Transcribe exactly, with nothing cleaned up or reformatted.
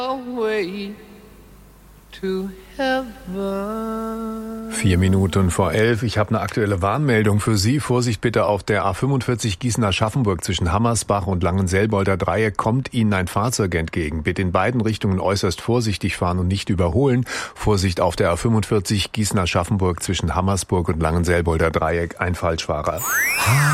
Away to heaven. Vier Minuten vor elf. Ich habe eine aktuelle Warnmeldung für Sie. Vorsicht bitte auf der A fünfundvierzig Gießen-Aschaffenburg zwischen Hammersbach und Langenselbolder Dreieck kommt Ihnen ein Fahrzeug entgegen. Bitte in beiden Richtungen äußerst vorsichtig fahren und nicht überholen. Vorsicht auf der A fünfundvierzig Gießen-Aschaffenburg zwischen Hammersburg und Langenselbolder Dreieck. Ein Falschfahrer.